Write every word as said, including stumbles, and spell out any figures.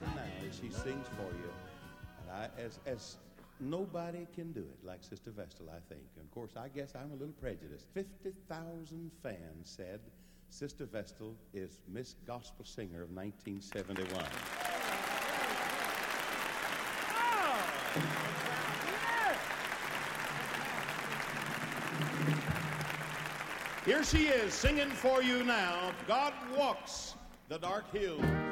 listen now as she sings for you. And I, as, as nobody can do it like Sister Vestal, I think. And of course, I guess I'm a little prejudiced. fifty thousand fans said Sister Vestal is Miss Gospel Singer of nineteen seventy-one. Here she is singing for you now. God Walks the Dark Hills.